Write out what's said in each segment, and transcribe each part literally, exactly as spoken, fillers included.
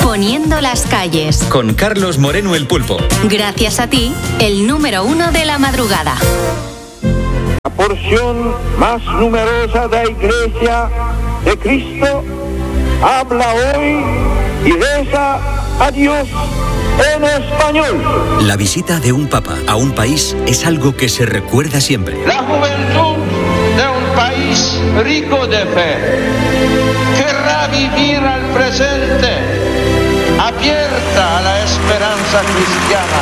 Poniendo las calles. Con Carlos Moreno el Pulpo. Gracias a ti, el número uno de la madrugada. La porción más numerosa de la Iglesia de Cristo habla hoy y reza a Dios en español. La visita de un papa a un país es algo que se recuerda siempre. La juventud de un país rico de fe querrá vivir al presente, abierta a la esperanza cristiana.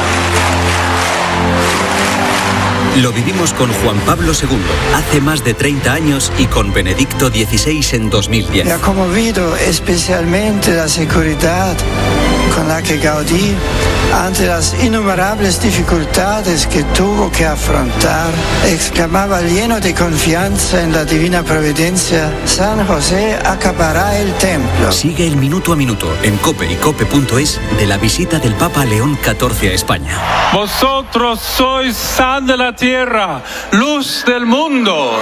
Lo vivimos con Juan Pablo segundo hace más de treinta años y con Benedicto dieciséis en dos mil diez. Me ha conmovido especialmente la seguridad con la que Gaudí, ante las innumerables dificultades que tuvo que afrontar, exclamaba lleno de confianza en la divina providencia: San José acabará el templo. Sigue el minuto a minuto en COPE y cope punto es de la visita del Papa León catorce a España. Vosotros sois sal de la tierra, luz del mundo.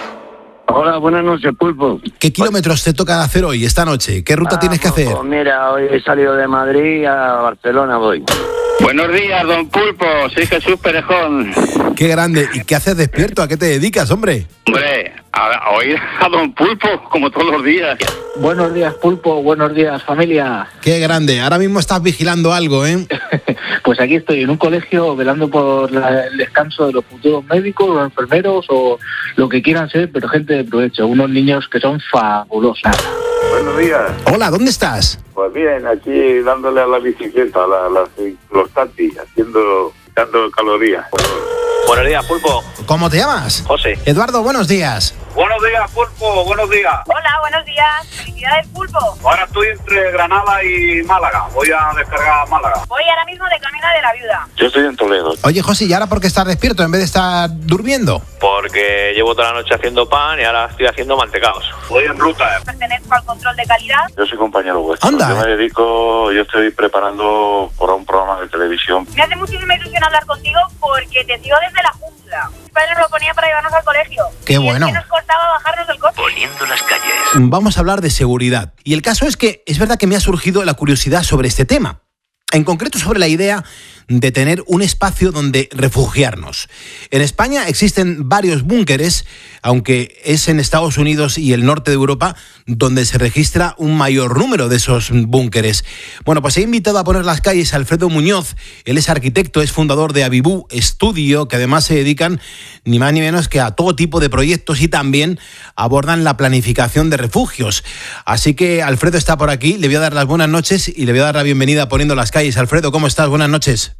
Hola, buenas noches, Pulpo. ¿Qué kilómetros te toca hacer hoy, esta noche? ¿Qué ruta ah, tienes que hacer? Pues mira, hoy he salido de Madrid a Barcelona voy. Buenos días, don Pulpo. Soy Jesús Perejón. Qué grande. ¿Y qué haces despierto? ¿A qué te dedicas, hombre? Hombre, a, a oír a don Pulpo, como todos los días. Buenos días, Pulpo. Buenos días, familia. Qué grande. Ahora mismo estás vigilando algo, ¿eh? Pues aquí estoy en un colegio velando por la, el descanso de los futuros médicos, los enfermeros o lo que quieran ser, pero gente de provecho. Unos niños que son fabulosos. Buenos días. Hola, ¿dónde estás? Pues bien, aquí dándole a la bicicleta, a la, la, los tatis, haciendo, dando calorías. Buenos días, Pulpo. ¿Cómo te llamas? José. Eduardo, buenos días. Buenos días, Pulpo, buenos días. Hola, buenos días. Felicidades, Pulpo. Ahora estoy entre Granada y Málaga. Voy a descargar Málaga. Voy ahora mismo de camino de la Viuda. Yo estoy en Toledo. Oye, José, ¿y ahora por qué estás despierto en vez de estar durmiendo? Porque llevo toda la noche haciendo pan y ahora estoy haciendo mantecados. Voy en ruta. Pertenezco al control de calidad. Yo soy compañero vuestro. Anda. Yo me dedico, yo estoy preparando por un programa de televisión. Me hace muchísima ilusión hablar contigo porque te sigo desde la jungla. Mis padres nos lo ponían para llevarnos al colegio. Qué y bueno. Es que nos costaba bajarnos del coche. Poniendo las calles. Vamos a hablar de seguridad. Y el caso es que es verdad que me ha surgido la curiosidad sobre este tema. En concreto sobre la idea de tener un espacio donde refugiarnos. En España existen varios búnkeres, aunque es en Estados Unidos y el norte de Europa donde se registra un mayor número de esos búnkeres. Bueno, pues he invitado a poner las calles a Alfredo Muñoz. Él es arquitecto, es fundador de Avibú Estudio, que además se dedican ni más ni menos que a todo tipo de proyectos y también abordan la planificación de refugios. Así que Alfredo está por aquí, le voy a dar las buenas noches y le voy a dar la bienvenida poniendo las calles. Alfredo, ¿cómo estás? Buenas noches.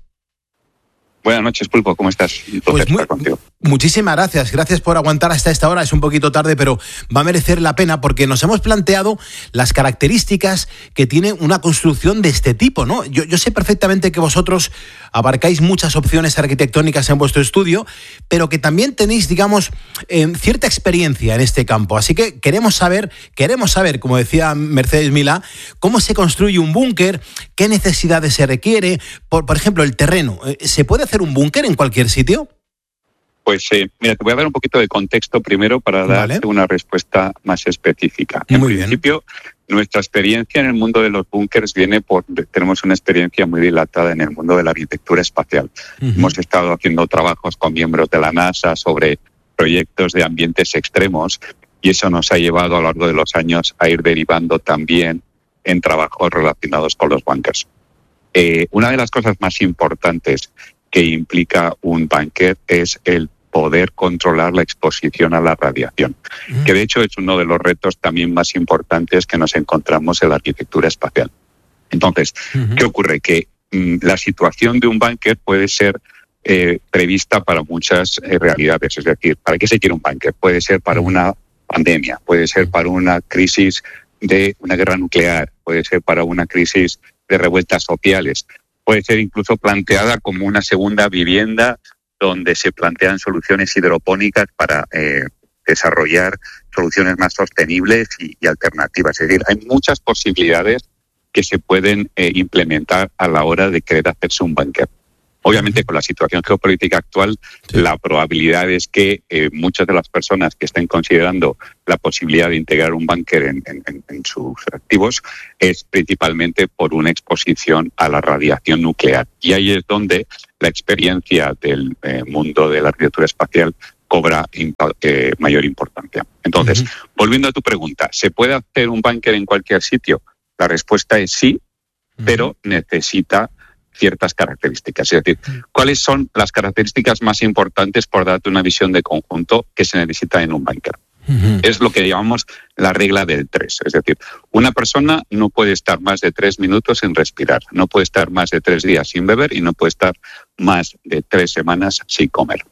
Buenas noches, Pulpo, ¿cómo estás? Pues muy, muchísimas gracias, gracias por aguantar hasta esta hora, es un poquito tarde, pero va a merecer la pena porque nos hemos planteado las características que tiene una construcción de este tipo, ¿no? Yo, yo sé perfectamente que vosotros abarcáis muchas opciones arquitectónicas en vuestro estudio, pero que también tenéis, digamos, eh, cierta experiencia en este campo, así que queremos saber, queremos saber, como decía Mercedes Milá, cómo se construye un búnker, qué necesidades se requiere, por, por ejemplo, el terreno, ¿se puede hacer un búnker en cualquier sitio? Pues eh, mira, te voy a dar un poquito de contexto primero para darte vale. una respuesta más específica. En Muy principio, bien. nuestra experiencia en el mundo de los búnkers viene por... Tenemos una experiencia muy dilatada en el mundo de la arquitectura espacial. Uh-huh. Hemos estado haciendo trabajos con miembros de la NASA sobre proyectos de ambientes extremos y eso nos ha llevado a lo largo de los años a ir derivando también en trabajos relacionados con los búnkers. Eh, una de las cosas más importantes que implica un búnker es el poder controlar la exposición a la radiación, uh-huh. que de hecho es uno de los retos también más importantes que nos encontramos en la arquitectura espacial. Entonces, uh-huh. ¿qué ocurre? Que mm, la situación de un búnker puede ser eh, prevista para muchas eh, realidades, es decir, ¿para qué se quiere un búnker? Puede ser para una pandemia, puede ser para una crisis de una guerra nuclear, puede ser para una crisis de revueltas sociales, puede ser incluso planteada como una segunda vivienda donde se plantean soluciones hidropónicas para eh, desarrollar soluciones más sostenibles y, y alternativas. Es decir, hay muchas posibilidades que se pueden eh, implementar a la hora de querer hacerse un búnker. Obviamente, con la situación geopolítica actual, sí. la probabilidad es que eh, muchas de las personas que estén considerando la posibilidad de integrar un búnker en, en, en sus activos es principalmente por una exposición a la radiación nuclear. Y ahí es donde la experiencia del eh, mundo de la arquitectura espacial cobra eh, mayor importancia. Entonces, uh-huh. volviendo a tu pregunta, ¿se puede hacer un búnker en cualquier sitio? La respuesta es sí, uh-huh. pero necesita ciertas características. Es decir, ¿cuáles son las características más importantes, por darte una visión de conjunto, que se necesita en un búnker? Uh-huh. Es lo que llamamos la regla del tres. Es decir, una persona no puede estar más de tres minutos sin respirar, no puede estar más de tres días sin beber y no puede estar más de tres semanas sin comer.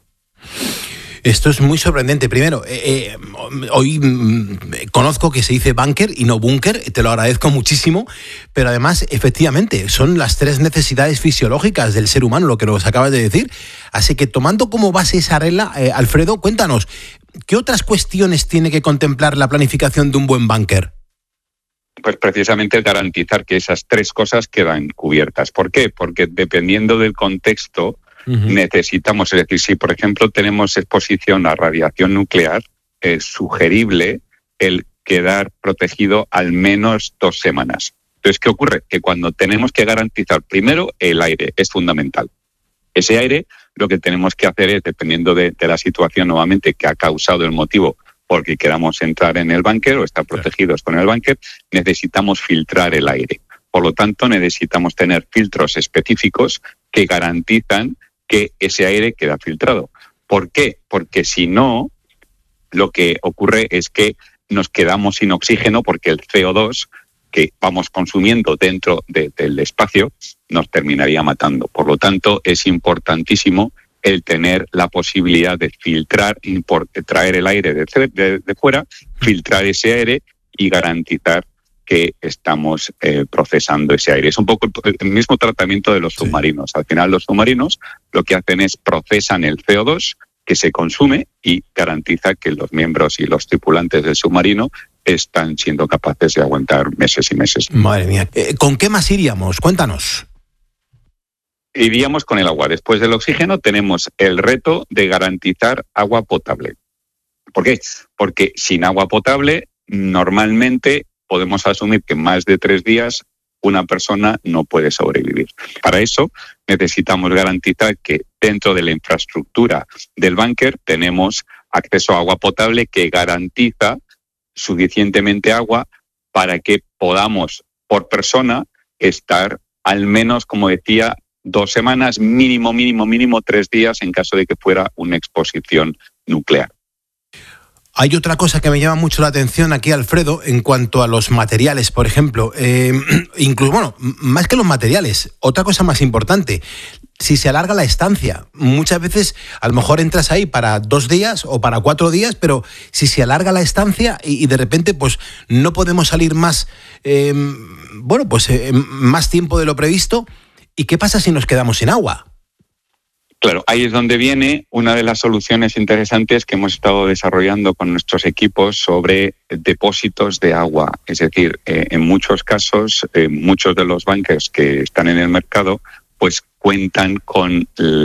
Esto es muy sorprendente. Primero, eh, eh, hoy mm, conozco que se dice búnker y no búnker, te lo agradezco muchísimo, pero además, efectivamente, son las tres necesidades fisiológicas del ser humano, lo que nos acabas de decir. Así que, tomando como base esa regla, eh, Alfredo, cuéntanos, ¿qué otras cuestiones tiene que contemplar la planificación de un buen búnker? Pues precisamente garantizar que esas tres cosas quedan cubiertas. ¿Por qué? Porque dependiendo del contexto, Uh-huh. necesitamos, es decir, si por ejemplo tenemos exposición a radiación nuclear, es sugerible el quedar protegido al menos dos semanas. Entonces, ¿qué ocurre? Que cuando tenemos que garantizar, primero, el aire es fundamental. Ese aire, lo que tenemos que hacer es, dependiendo de, de la situación nuevamente que ha causado el motivo por que queramos entrar en el búnker o estar protegidos con el búnker, necesitamos filtrar el aire. Por lo tanto, necesitamos tener filtros específicos que garantizan que ese aire queda filtrado. ¿Por qué? Porque si no, lo que ocurre es que nos quedamos sin oxígeno porque el C O dos que vamos consumiendo dentro de, del espacio nos terminaría matando. Por lo tanto, es importantísimo el tener la posibilidad de filtrar, import, traer el aire de, de, de fuera, filtrar ese aire y garantizar que estamos eh, procesando ese aire. Es un poco el mismo tratamiento de los sí. submarinos. Al final, los submarinos lo que hacen es procesan el C O dos que se consume y garantiza que los miembros y los tripulantes del submarino están siendo capaces de aguantar meses y meses. Madre mía. Eh, ¿Con qué más iríamos? Cuéntanos. Iríamos con el agua. Después del oxígeno tenemos el reto de garantizar agua potable. ¿Por qué? Porque sin agua potable, normalmente podemos asumir que más de tres días una persona no puede sobrevivir. Para eso necesitamos garantizar que dentro de la infraestructura del búnker tenemos acceso a agua potable que garantiza suficientemente agua para que podamos, por persona, estar al menos, como decía, dos semanas, mínimo, mínimo, mínimo tres días en caso de que fuera una exposición nuclear. Hay otra cosa que me llama mucho la atención aquí, Alfredo, en cuanto a los materiales, por ejemplo. Eh, incluso, bueno, más que los materiales, otra cosa más importante, si se alarga la estancia. Muchas veces, a lo mejor entras ahí para dos días o para cuatro días, pero si se alarga la estancia y, y de repente pues no podemos salir más, eh, bueno, pues eh, más tiempo de lo previsto, ¿y qué pasa si nos quedamos sin agua? Claro, ahí es donde viene una de las soluciones interesantes que hemos estado desarrollando con nuestros equipos sobre depósitos de agua. Es decir, eh, en muchos casos, eh, muchos de los búnkers que están en el mercado, pues cuentan con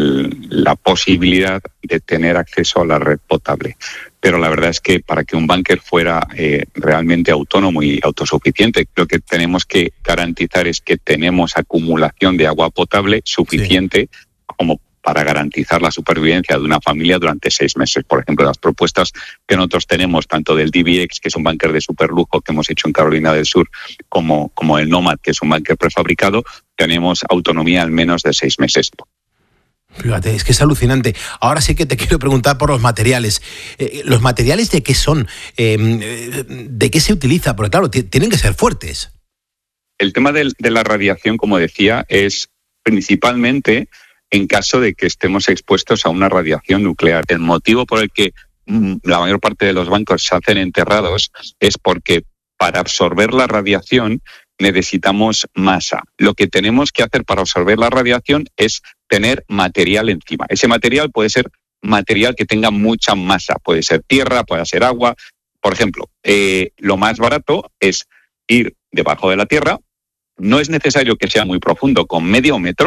la posibilidad de tener acceso a la red potable. Pero la verdad es que para que un búnker fuera eh, realmente autónomo y autosuficiente, lo que tenemos que garantizar es que tenemos acumulación de agua potable suficiente sí. como para garantizar la supervivencia de una familia durante seis meses. Por ejemplo, las propuestas que nosotros tenemos, tanto del D B X, que es un búnker de superlujo que hemos hecho en Carolina del Sur, como, como el Nomad, que es un búnker prefabricado, tenemos autonomía al menos de seis meses. Fíjate, es que es alucinante. Ahora sí que te quiero preguntar por los materiales. Eh, ¿Los materiales de qué son? Eh, ¿De qué se utiliza? Porque claro, t- tienen que ser fuertes. El tema de, de la radiación, como decía, es principalmente en caso de que estemos expuestos a una radiación nuclear. El motivo por el que mmm, la mayor parte de los bancos se hacen enterrados es porque para absorber la radiación necesitamos masa. Lo que tenemos que hacer para absorber la radiación es tener material encima. Ese material puede ser material que tenga mucha masa. Puede ser tierra, puede ser agua. Por ejemplo, eh, lo más barato es ir debajo de la tierra. No es necesario que sea muy profundo, con medio metro.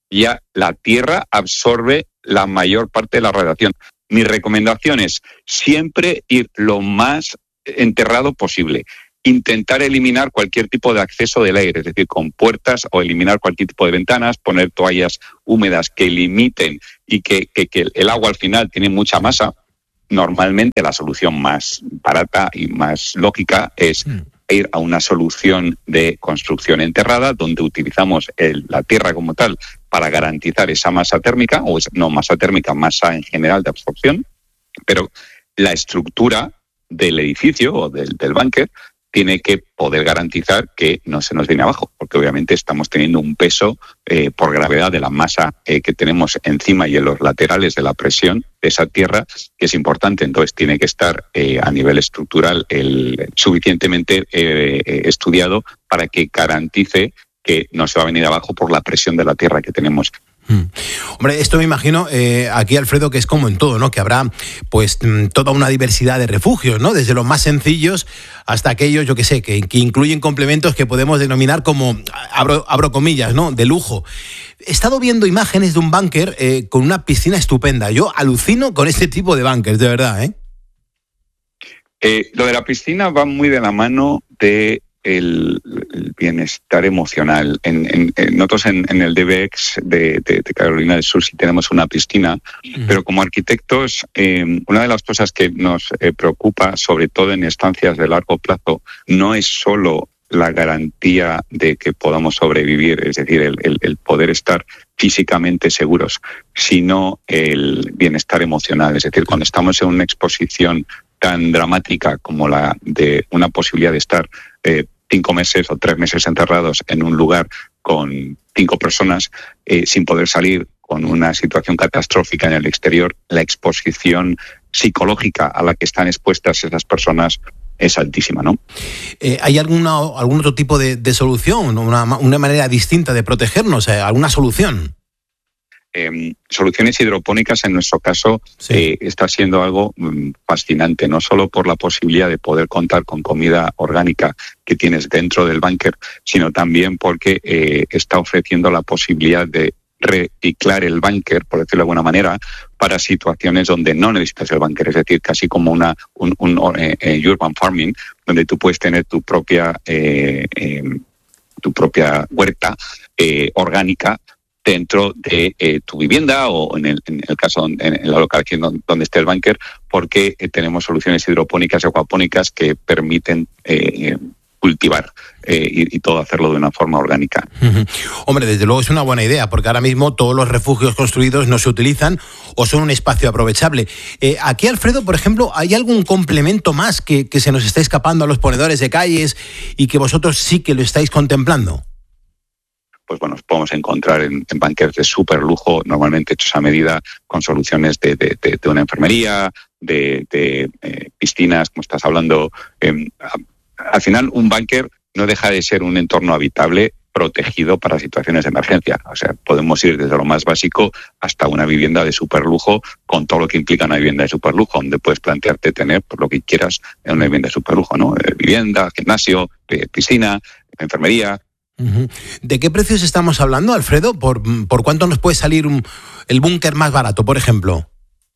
ya la tierra absorbe la mayor parte de la radiación. Mi recomendación es siempre ir lo más enterrado posible. Intentar eliminar cualquier tipo de acceso del aire, es decir, con puertas, o eliminar cualquier tipo de ventanas, poner toallas húmedas que limiten y que, que, que el agua al final tiene mucha masa. Normalmente la solución más barata y más lógica es ir a una solución de construcción enterrada, donde utilizamos el, la tierra como tal para garantizar esa masa térmica, o es, no masa térmica, masa en general de absorción, pero la estructura del edificio o del, del búnker tiene que poder garantizar que no se nos viene abajo, porque obviamente estamos teniendo un peso eh, por gravedad de la masa eh, que tenemos encima y en los laterales de la presión de esa tierra, que es importante. Entonces tiene que estar eh, a nivel estructural el, suficientemente eh, estudiado para que garantice que no se va a venir abajo por la presión de la tierra que tenemos. Hmm. Hombre, esto me imagino eh, aquí, Alfredo, que es como en todo, ¿no? Que habrá pues toda una diversidad de refugios, ¿no? Desde los más sencillos hasta aquellos, yo qué sé, que, que incluyen complementos que podemos denominar como, abro, abro comillas, ¿no? De lujo. He estado viendo imágenes de un búnker eh, con una piscina estupenda. Yo alucino con este tipo de búnkers, de verdad, ¿eh? Eh, lo de la piscina va muy de la mano de El, el bienestar emocional. En, en, en, nosotros en, en el D B X de, de, de Carolina del Sur sí tenemos una piscina, uh-huh. pero como arquitectos, eh, una de las cosas que nos eh, preocupa, sobre todo en estancias de largo plazo, no es solo la garantía de que podamos sobrevivir, es decir, el, el, el poder estar físicamente seguros, sino el bienestar emocional. Es decir, cuando estamos en una exposición tan dramática como la de una posibilidad de estar eh, cinco meses o tres meses encerrados en un lugar con cinco personas eh, sin poder salir, con una situación catastrófica en el exterior, la exposición psicológica a la que están expuestas esas personas es altísima, ¿no? Eh, ¿Hay alguna, algún otro tipo de, de solución, una, una manera distinta de protegernos, eh, alguna solución? Eh, soluciones hidropónicas en nuestro caso sí. eh, está siendo algo mm, fascinante, no solo por la posibilidad de poder contar con comida orgánica que tienes dentro del búnker, sino también porque eh, está ofreciendo la posibilidad de reciclar el búnker, por decirlo de alguna manera, para situaciones donde no necesitas el búnker, es decir, casi como una un, un eh, eh, urban farming, donde tú puedes tener tu propia eh, eh, tu propia huerta eh, orgánica dentro de eh, tu vivienda o en el, en el caso, en, en la localización donde, donde esté el búnker, porque eh, tenemos soluciones hidropónicas y acuapónicas que permiten eh, cultivar eh, y, y todo hacerlo de una forma orgánica. Uh-huh. Hombre, desde luego es una buena idea, porque ahora mismo todos los refugios construidos no se utilizan o son un espacio aprovechable. Eh, aquí, Alfredo, por ejemplo, ¿hay algún complemento más que, que se nos está escapando a los ponedores de calles y que vosotros sí que lo estáis contemplando? Pues bueno, nos podemos encontrar en, en búnkers de súper lujo, normalmente hechos a medida, con soluciones de, de, de, de una enfermería, de, de eh, piscinas, como estás hablando. Eh, al final, un búnker no deja de ser un entorno habitable protegido para situaciones de emergencia. O sea, podemos ir desde lo más básico hasta una vivienda de súper lujo, con todo lo que implica una vivienda de súper lujo, donde puedes plantearte tener por lo que quieras en una vivienda de súper lujo, ¿no? Eh, vivienda, gimnasio, eh, piscina, enfermería. ¿De qué precios estamos hablando, Alfredo? ¿Por, por cuánto nos puede salir un, el búnker más barato, por ejemplo?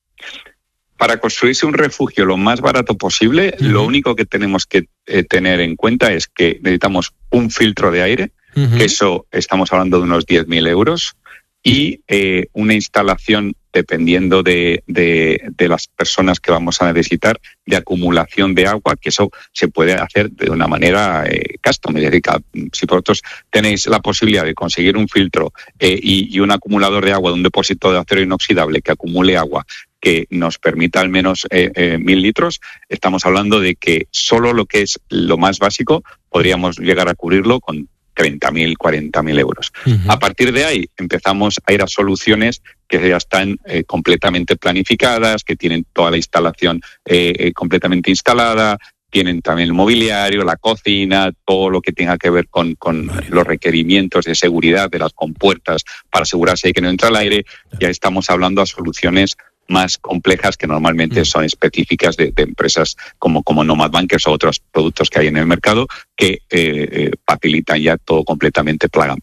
Para construirse un refugio lo más barato posible, uh-huh. lo único que tenemos que eh, tener en cuenta es que necesitamos un filtro de aire, uh-huh. que eso estamos hablando de unos diez mil euros, y eh, una instalación, dependiendo de, de, de las personas que vamos a necesitar, de acumulación de agua, que eso se puede hacer de una manera eh, custom. Es decir, si vosotros tenéis la posibilidad de conseguir un filtro eh, y, y un acumulador de agua de un depósito de acero inoxidable que acumule agua, que nos permita al menos eh, eh, mil litros, estamos hablando de que solo lo que es lo más básico podríamos llegar a cubrirlo con treinta mil, cuarenta mil euros. Uh-huh. A partir de ahí empezamos a ir a soluciones que ya están eh, completamente planificadas, que tienen toda la instalación eh, eh, completamente instalada, tienen también el mobiliario, la cocina, todo lo que tenga que ver con, con los requerimientos de seguridad de las compuertas para asegurarse de que no entra el aire. Ya estamos hablando a soluciones más complejas que normalmente mm. son específicas de, de empresas como, como Nomad Bunkers o otros productos que hay en el mercado que eh, eh, facilitan ya todo completamente plug and play.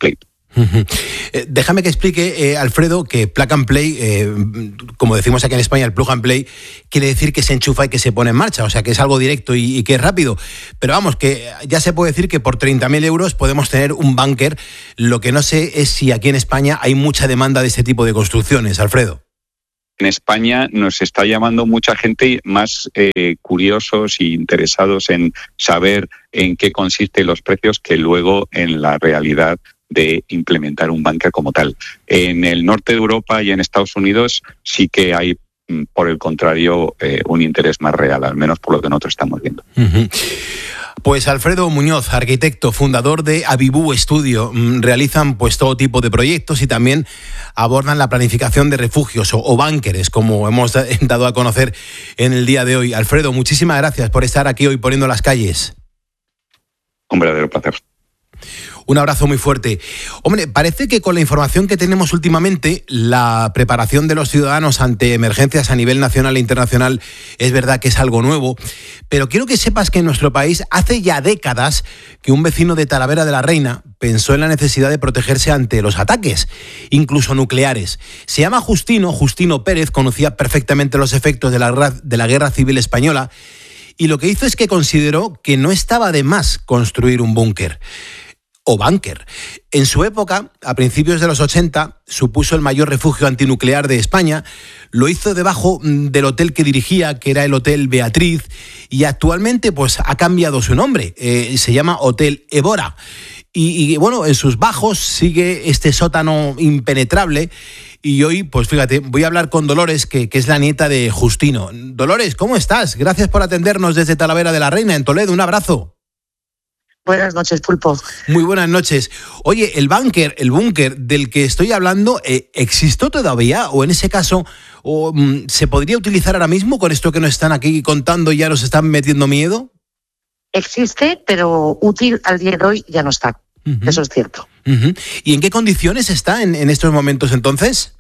Uh-huh. Eh, déjame que explique, eh, Alfredo, que plug and play, eh, como decimos aquí en España, el plug and play quiere decir que se enchufa y que se pone en marcha, o sea que es algo directo y, y que es rápido. Pero vamos, que ya se puede decir que por treinta mil euros podemos tener un búnker. Lo que no sé es si aquí en España hay mucha demanda de este tipo de construcciones, Alfredo. En España nos está llamando mucha gente más eh, curiosos e interesados en saber en qué consisten los precios que luego en la realidad de implementar un búnker como tal. En el norte de Europa y en Estados Unidos sí que hay, por el contrario, eh, un interés más real, al menos por lo que nosotros estamos viendo. Uh-huh. Pues Alfredo Muñoz, arquitecto, fundador de Avibú Estudio, realizan pues todo tipo de proyectos y también abordan la planificación de refugios o, o búnkeres, como hemos dado a conocer en el día de hoy. Alfredo, muchísimas gracias por estar aquí hoy poniendo las calles. Un verdadero placer. Un abrazo muy fuerte. Hombre, parece que con la información que tenemos últimamente, la preparación de los ciudadanos ante emergencias a nivel nacional e internacional es verdad que es algo nuevo, pero quiero que sepas que en nuestro país hace ya décadas que un vecino de Talavera de la Reina pensó en la necesidad de protegerse ante los ataques, incluso nucleares. Se llama Justino, Justino Pérez, conocía perfectamente los efectos de la, de la Guerra Civil Española y lo que hizo es que consideró que no estaba de más construir un búnker. O búnker. En su época, a principios de los ochenta, supuso el mayor refugio antinuclear de España. Lo hizo debajo del hotel que dirigía, que era el Hotel Beatriz, y actualmente pues ha cambiado su nombre. Eh, se llama Hotel Évora. Y, y bueno, en sus bajos sigue este sótano impenetrable. Y hoy, pues fíjate, voy a hablar con Dolores, que, que es la nieta de Justino. Dolores, ¿cómo estás? Gracias por atendernos desde Talavera de la Reina, en Toledo. Un abrazo. Buenas noches, Pulpo. Muy buenas noches. Oye, el búnker, el búnker del que estoy hablando, eh, ¿existió todavía? O en ese caso, o, mm, ¿se podría utilizar ahora mismo con esto que nos están aquí contando y ya nos están metiendo miedo? Existe, pero útil al día de hoy ya no está. Uh-huh. Eso es cierto. Uh-huh. ¿Y en qué condiciones está en, en estos momentos entonces?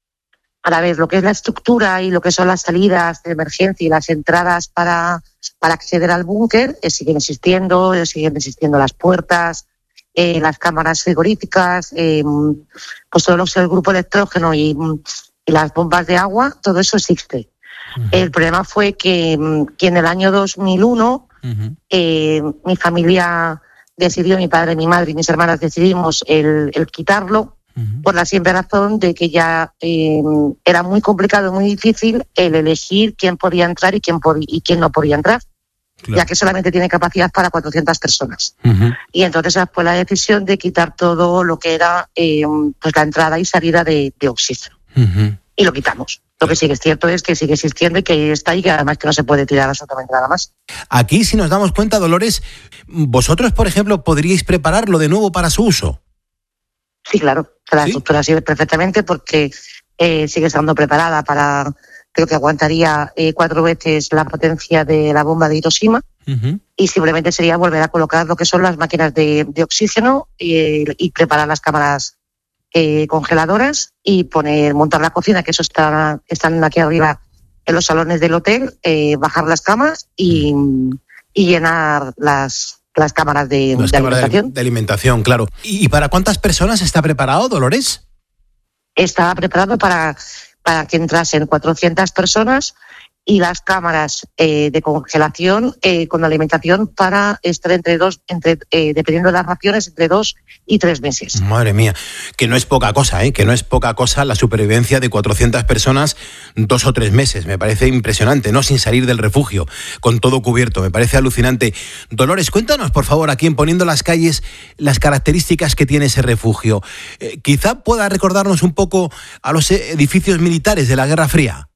A ver, lo que es la estructura y lo que son las salidas de emergencia y las entradas para, para acceder al búnker eh, siguen existiendo, eh, siguen existiendo las puertas, eh, las cámaras frigoríficas, eh, pues todo lo que es el grupo electrógeno y, y las bombas de agua, todo eso existe. Uh-huh. El problema fue que, que en el año dos mil uno uh-huh. eh, mi familia decidió, mi padre, mi madre y mis hermanas decidimos el, el quitarlo. Uh-huh. Por la simple razón de que ya eh, era muy complicado, muy difícil el elegir quién podía entrar y quién, pod- y quién no podía entrar, claro. Ya que solamente tiene capacidad para cuatrocientas personas. Uh-huh. Y entonces fue la decisión de quitar todo lo que era eh, pues la entrada y salida de, de oxígeno. Uh-huh. Y lo quitamos. Lo que sí que es cierto es que sigue existiendo y que está ahí, que además que no se puede tirar absolutamente nada más. Aquí, si nos damos cuenta, Dolores, vosotros, por ejemplo, podríais prepararlo de nuevo para su uso. Sí, claro, la ¿Sí? estructura sirve perfectamente porque eh, sigue estando preparada para, creo que aguantaría eh, cuatro veces la potencia de la bomba de Hiroshima. Uh-huh. Y simplemente sería volver a colocar lo que son las máquinas de, de oxígeno y, y preparar las cámaras eh, congeladoras y poner, montar la cocina, que eso está, están aquí arriba en los salones del hotel, eh, bajar las camas y, uh-huh. y llenar las... Las cámaras de, Las de cámaras alimentación. De, de alimentación, claro. ¿Y para cuántas personas está preparado, Dolores? Está preparado para, para que entrasen cuatrocientas personas y las cámaras eh, de congelación eh, con alimentación para estar entre dos, entre eh, dependiendo de las raciones, entre dos y tres meses. Madre mía, que no es poca cosa, ¿eh? Que no es poca cosa la supervivencia de cuatrocientas personas dos o tres meses. Me parece impresionante, ¿no? Sin salir del refugio, con todo cubierto. Me parece alucinante. Dolores, cuéntanos, por favor, aquí en Poniendo las Calles, las características que tiene ese refugio. Eh, quizá pueda recordarnos un poco a los edificios militares de la Guerra Fría.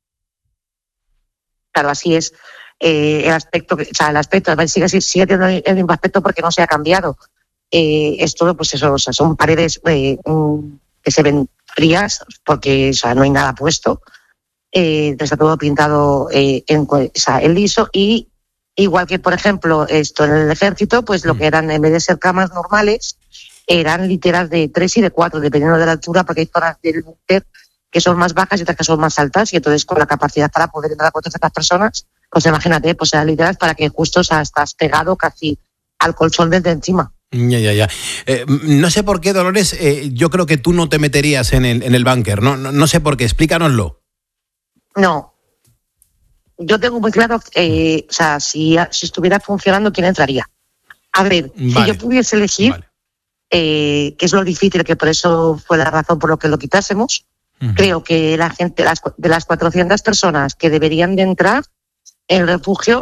Claro, así es. Eh, el aspecto, o sea, el aspecto sigue, sigue teniendo el mismo aspecto porque no se ha cambiado. Eh, es todo, pues eso, o sea, son paredes eh, que se ven frías porque, o sea, no hay nada puesto. Eh, está todo pintado eh, en, o sea, en liso y igual que, por ejemplo, esto en el ejército, pues lo que eran, en vez de ser camas normales, eran literas de tres y de cuatro, dependiendo de la altura, porque hay zonas del búnker que son más bajas y otras que son más altas, y entonces con la capacidad para poder entrar a cuatrocientas personas, pues imagínate, pues eran literas para que justo o sea, estás pegado casi al colchón desde encima. Ya, ya, ya. Eh, no sé por qué, Dolores, eh, yo creo que tú no te meterías en el, en el búnker. No, no, no sé por qué, explícanoslo. No. Yo tengo muy claro, eh, o sea, si, si estuviera funcionando, ¿quién entraría? A ver, vale. Si yo pudiese elegir, vale. eh, que es lo difícil, que por eso fue la razón por lo que lo quitásemos, uh-huh. creo que la gente, las, de las cuatrocientas personas que deberían de entrar, el refugio